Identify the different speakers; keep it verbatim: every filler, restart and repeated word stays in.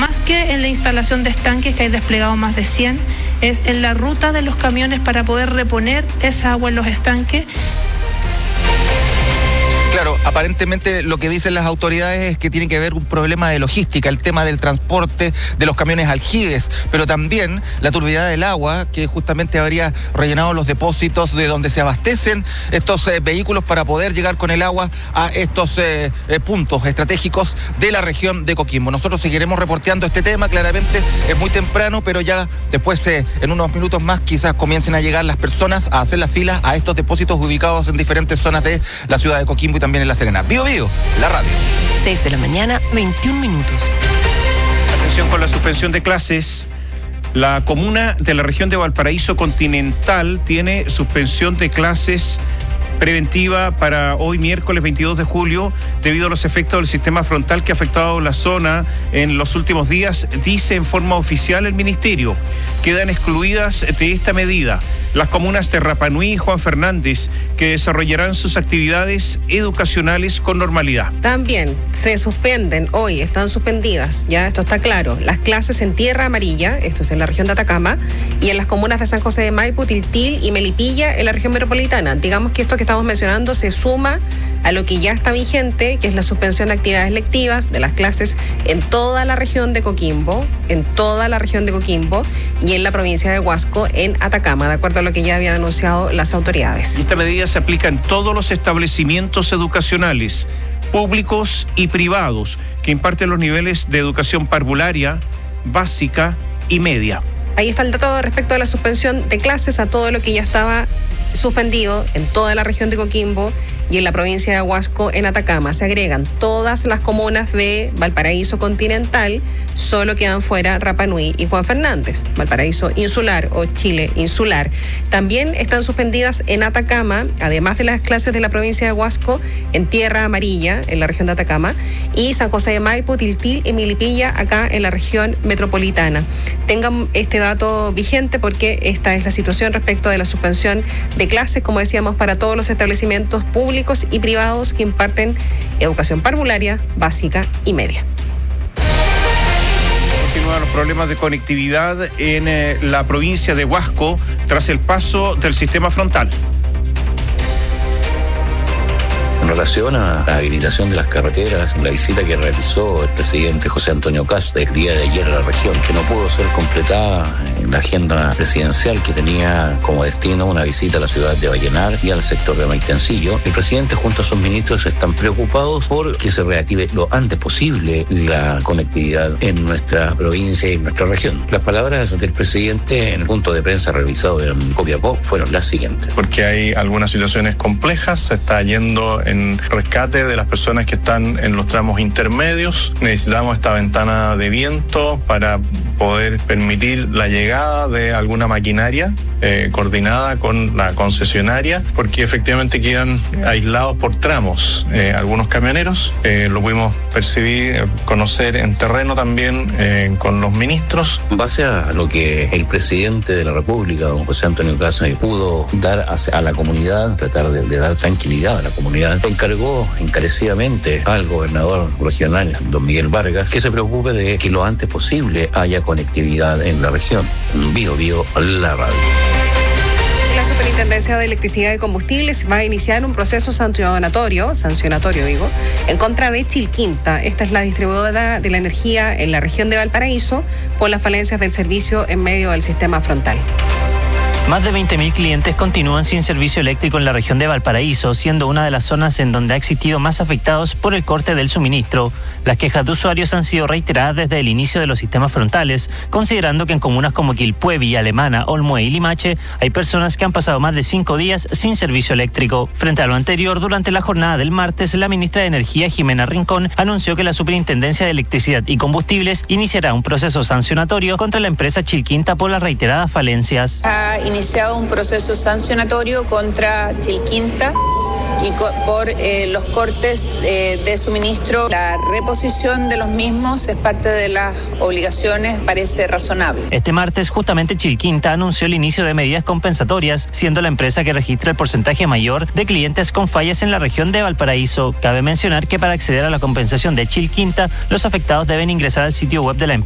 Speaker 1: más que en la instalación de estanques, que hay desplegado más de cien, es en la ruta de los camiones para poder reponer esa agua en los estanques.
Speaker 2: Claro, aparentemente lo que dicen las autoridades es que tiene que ver un problema de logística, el tema del transporte de los camiones aljibes, pero también la turbiedad del agua, que justamente habría rellenado los depósitos de donde se abastecen estos eh, vehículos para poder llegar con el agua a estos eh, eh, puntos estratégicos de la región de Coquimbo. Nosotros seguiremos reporteando este tema, claramente es muy temprano, pero ya después, eh, en unos minutos más, quizás comiencen a llegar las personas a hacer las filas a estos depósitos ubicados en diferentes zonas de la ciudad de Coquimbo y también en La Serena. Bío Bío, la radio.
Speaker 3: seis de la mañana, veintiún minutos.
Speaker 4: Atención con la suspensión de clases. La comuna de la región de Valparaíso Continental tiene suspensión de clases preventiva para hoy miércoles veintidós de julio debido a los efectos del sistema frontal que ha afectado la zona en los últimos días, dice en forma oficial el ministerio. Quedan excluidas de esta medida las comunas de Rapa Nui y Juan Fernández, que desarrollarán sus actividades educacionales con normalidad.
Speaker 5: También se suspenden hoy, están suspendidas, ya esto está claro, las clases en Tierra Amarilla, esto es en la región de Atacama, y en las comunas de San José de Maipo, Tiltil y Melipilla en la región metropolitana. Digamos que esto que estamos mencionando se suma a lo que ya está vigente, que es la suspensión de actividades lectivas de las clases en toda la región de Coquimbo, en toda la región de Coquimbo y en la provincia de Huasco, en Atacama, de acuerdo a lo que ya habían anunciado las autoridades.
Speaker 4: Esta medida se aplica en todos los establecimientos educacionales, públicos y privados, que imparten los niveles de educación parvularia, básica y media.
Speaker 5: Ahí está el dato respecto a la suspensión de clases a todo lo que ya estaba suspendido en toda la región de Coquimbo y en la provincia de Huasco, en Atacama. Se agregan todas las comunas de Valparaíso Continental, solo quedan fuera Rapa Nui y Juan Fernández. Valparaíso Insular o Chile Insular. También están suspendidas en Atacama, además de las clases de la provincia de Huasco, en Tierra Amarilla, en la región de Atacama, y San José de Maipo, Tiltil y Melipilla, acá en la región metropolitana. Tengan este dato vigente porque esta es la situación respecto de la suspensión de clases, como decíamos, para todos los establecimientos públicos y privados que imparten educación parvularia, básica y media.
Speaker 4: Continúan los problemas de conectividad en eh, la provincia de Huasco tras el paso del sistema frontal.
Speaker 6: En relación a la habilitación de las carreteras, la visita que realizó el presidente José Antonio Kast el día de ayer a la región, que no pudo ser completada en la agenda presidencial, que tenía como destino una visita a la ciudad de Vallenar y al sector de Maitencillo, el presidente junto a sus ministros están preocupados por que se reactive lo antes posible la conectividad en nuestra provincia y en nuestra región. Las palabras del presidente en el punto de prensa realizado en Copiapó fueron las siguientes.
Speaker 7: Porque hay algunas situaciones complejas, se está yendo en rescate de las personas que están en los tramos intermedios. Necesitamos esta ventana de viento para poder permitir la llegada de alguna maquinaria eh, coordinada con la concesionaria, porque efectivamente quedan aislados por tramos eh, algunos camioneros. Eh, lo pudimos percibir, eh, conocer en terreno también eh, con los ministros.
Speaker 6: En base a lo que el presidente de la República, don José Antonio Kast, pudo dar a, a la comunidad, tratar de, de dar tranquilidad a la comunidad, encargó encarecidamente al gobernador regional, don Miguel Vargas, que se preocupe de que lo antes posible haya conectividad en la región. Bío Bío, la radio.
Speaker 5: La Superintendencia de Electricidad y Combustibles va a iniciar un proceso sancionatorio, sancionatorio digo, en contra de Chilquinta. Esta es la distribuidora de la energía en la región de Valparaíso por las falencias del servicio en medio del sistema frontal.
Speaker 8: Más de veinte mil clientes continúan sin servicio eléctrico en la región de Valparaíso, siendo una de las zonas en donde ha existido más afectados por el corte del suministro. Las quejas de usuarios han sido reiteradas desde el inicio de los sistemas frontales, considerando que en comunas como Quilpué, Villa Alemana, Olmué y Limache hay personas que han pasado más de cinco días sin servicio eléctrico. Frente a lo anterior, durante la jornada del martes, la ministra de Energía, Jimena Rincón, anunció que la Superintendencia de Electricidad y Combustibles iniciará un proceso sancionatorio contra la empresa Chilquinta por las reiteradas falencias.
Speaker 9: Ha iniciado un proceso sancionatorio contra Chilquinta y co- por eh, los cortes eh, de suministro. La reposición de los mismos es parte de las obligaciones, parece razonable.
Speaker 8: Este martes, justamente Chilquinta anunció el inicio de medidas compensatorias, siendo la empresa que registra el porcentaje mayor de clientes con fallas en la región de Valparaíso. Cabe mencionar que para acceder a la compensación de Chilquinta, los afectados deben ingresar al sitio web de la empresa